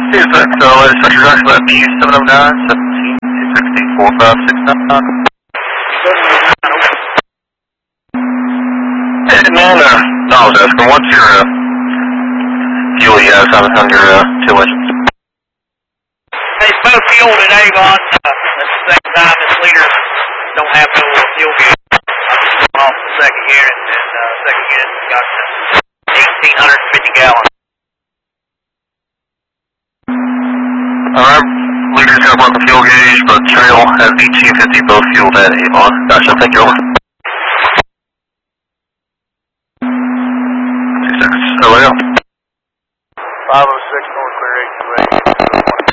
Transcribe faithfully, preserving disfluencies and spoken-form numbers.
Here's that, so let's start your direction at B seven oh nine, seventeen, two sixty, four five six nine. Hey man, uh, no, I was asking, what's your, uh, fuel you have on your, uh, two engines? They both fueled at Avon, uh, at the same time as leaders don't have no fuel gauge. I just went off the second unit, and, uh, second unit got eighteen fifty gallons. Alright, leaders got broken fuel gauge, but trail has eighteen fifty, both fueled at Avon. Gotcha, thank you, over. Two seconds, O A L. five oh